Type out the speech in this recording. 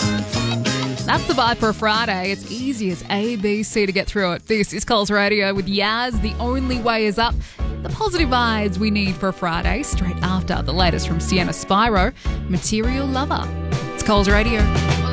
That's the vibe for a Friday. It's easy as ABC to get through it. This is Coles Radio with Yaz. The only way is up. The positive vibes we need for a Friday, straight after the latest from Sienna Spyro, Material Lover. It's Coles Radio.